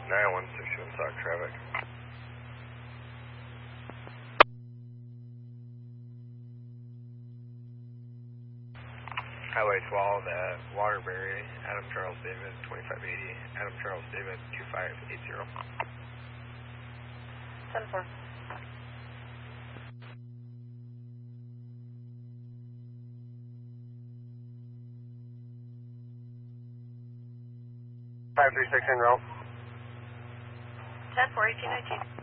9161 stock traffic. Highway 12 at Waterbury, Adam Charles David, 2580, Adam Charles David, 2580. 10-4. Five 3 6 in row. 10-4, 1819.